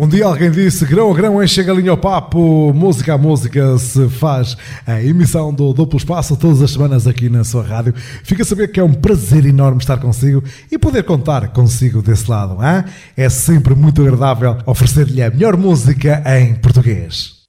Um dia alguém disse, grão a grão enche a galinha ao papo, música a música se faz. A emissão do Duplo Espaço todas as semanas aqui na sua rádio. Fica a saber que é um prazer enorme estar consigo e poder contar consigo desse lado. Hein? É sempre muito agradável oferecer-lhe a melhor música em português.